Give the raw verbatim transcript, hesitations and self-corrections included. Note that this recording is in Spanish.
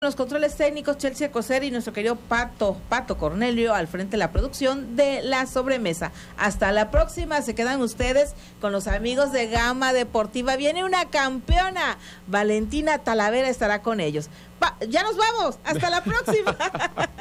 Los controles técnicos, Chelsea Coser y nuestro querido Pato, Pato Cornelio al frente de la producción de La Sobremesa. Hasta la próxima, se quedan ustedes con los amigos de Gama Deportiva. Viene una campeona, Valentina Talavera estará con ellos. Pa- ya nos vamos, hasta la próxima.